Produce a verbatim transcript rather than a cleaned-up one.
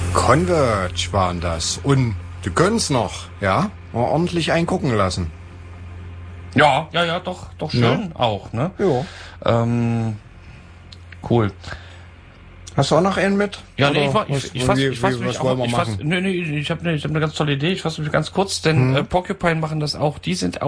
Converge waren das. Und die können's noch, ja? Mal ordentlich eingucken lassen. Ja, ja, ja, doch, doch schön ja. auch, ne? Ja. Ähm, cool. Hast du auch noch einen mit? Ja, nee, ich, ich, ich, ich fasse ich fass wie, mich auch, ich fass, nee, nee, ich habe eine, ich hab eine ganz tolle Idee, ich fasse mich ganz kurz, denn hm. äh, Porcupine machen das auch, die sind auch